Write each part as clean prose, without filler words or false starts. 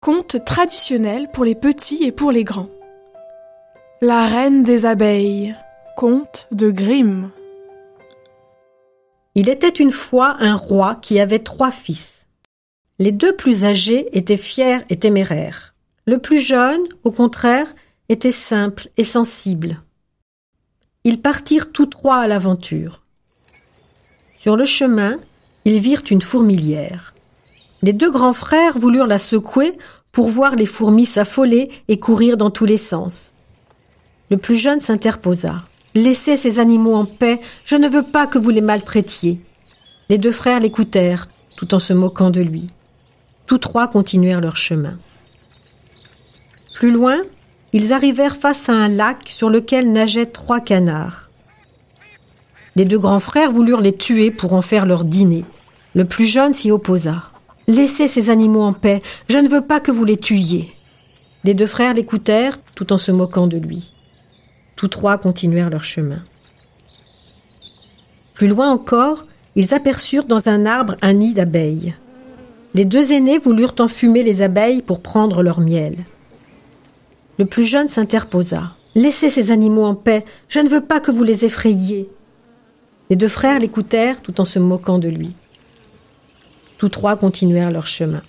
Conte traditionnel pour les petits et pour les grands. La reine des abeilles. Conte de Grimm. Il était une fois un roi qui avait 3 fils. Les 2 plus âgés étaient fiers et téméraires. Le plus jeune, au contraire, était simple et sensible. Ils partirent tous 3 à l'aventure. Sur le chemin, ils virent une fourmilière. Les 2 grands frères voulurent la secouer pour voir les fourmis s'affoler et courir dans tous les sens. Le plus jeune s'interposa. « Laissez ces animaux en paix, je ne veux pas que vous les maltraitiez. » Les 2 frères l'écoutèrent, tout en se moquant de lui. Tous 3 continuèrent leur chemin. Plus loin, ils arrivèrent face à un lac sur lequel nageaient 3 canards. Les 2 grands frères voulurent les tuer pour en faire leur dîner. Le plus jeune s'y opposa. « Laissez ces animaux en paix, je ne veux pas que vous les tuiez. » Les 2 frères l'écoutèrent, tout en se moquant de lui. Tous 3 continuèrent leur chemin. Plus loin encore, ils aperçurent dans un arbre un nid d'abeilles. Les 2 aînés voulurent enfumer les abeilles pour prendre leur miel. Le plus jeune s'interposa. « Laissez ces animaux en paix, je ne veux pas que vous les effrayiez. » Les 2 frères l'écoutèrent tout en se moquant de lui. Tous 3 continuèrent leur chemin.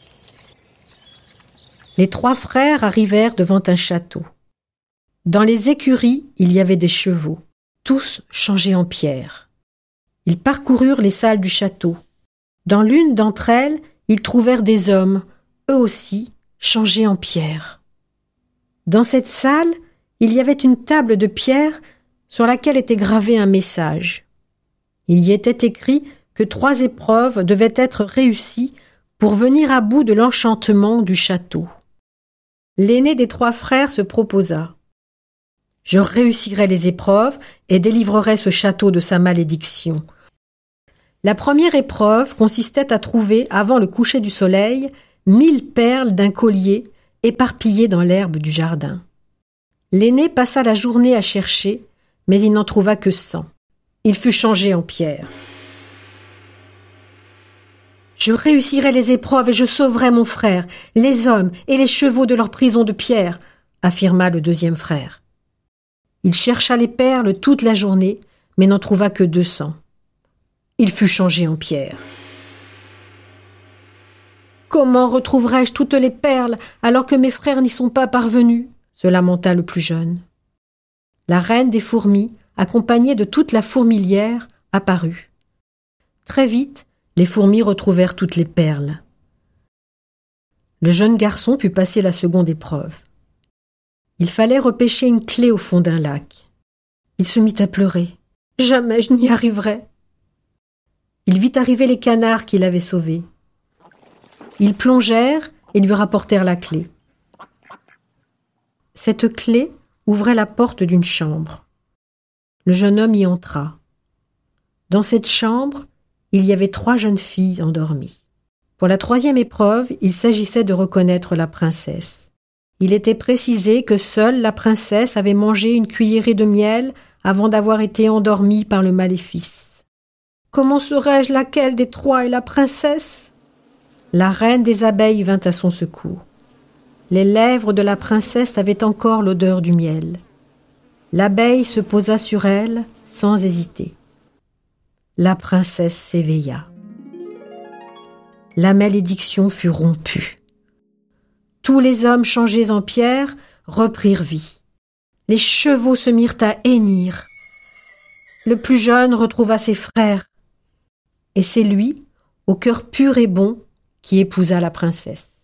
Les 3 frères arrivèrent devant un château. Dans les écuries, il y avait des chevaux, tous changés en pierre. Ils parcoururent les salles du château. Dans l'une d'entre elles, ils trouvèrent des hommes, eux aussi, changés en pierre. Dans cette salle, il y avait une table de pierre sur laquelle était gravé un message. Il y était écrit que 3 épreuves devaient être réussies pour venir à bout de l'enchantement du château. L'aîné des 3 frères se proposa. « Je réussirai les épreuves et délivrerai ce château de sa malédiction. » La première épreuve consistait à trouver, avant le coucher du soleil, 1000 perles d'un collier éparpillées dans l'herbe du jardin. L'aîné passa la journée à chercher, mais il n'en trouva que 100. Il fut changé en pierre. « Je réussirai les épreuves et je sauverai mon frère, les hommes et les chevaux de leur prison de pierre, » affirma le 2e frère. Il chercha les perles toute la journée, mais n'en trouva que 200. Il fut changé en pierre. « Comment retrouverai-je toutes les perles alors que mes frères n'y sont pas parvenus ?» se lamenta le plus jeune. La reine des fourmis, accompagnée de toute la fourmilière, apparut. Très vite, les fourmis retrouvèrent toutes les perles. Le jeune garçon put passer la seconde épreuve. Il fallait repêcher une clé au fond d'un lac. Il se mit à pleurer. « Jamais je n'y arriverai !» Il vit arriver les canards qu'il avait sauvés. Ils plongèrent et lui rapportèrent la clé. Cette clé ouvrait la porte d'une chambre. Le jeune homme y entra. Dans cette chambre, il y avait 3 jeunes filles endormies. Pour la 3e épreuve, il s'agissait de reconnaître la princesse. Il était précisé que seule la princesse avait mangé une cuillerée de miel avant d'avoir été endormie par le maléfice. Comment saurais-je laquelle des 3 est la princesse ? La reine des abeilles vint à son secours. Les lèvres de la princesse avaient encore l'odeur du miel. L'abeille se posa sur elle sans hésiter. La princesse s'éveilla. La malédiction fut rompue. Tous les hommes changés en pierre reprirent vie. Les chevaux se mirent à hennir. Le plus jeune retrouva ses frères. Et c'est lui, au cœur pur et bon, qui épousa la princesse.